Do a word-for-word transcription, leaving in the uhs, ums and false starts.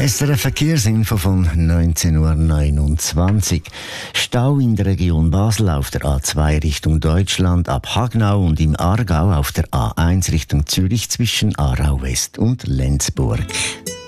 S R F Verkehrsinfo von neunzehn Uhr neunundzwanzig. Stau in der Region Basel auf der A zwei Richtung Deutschland ab Hagnau und im Aargau auf der A eins Richtung Zürich zwischen Aarau West und Lenzburg.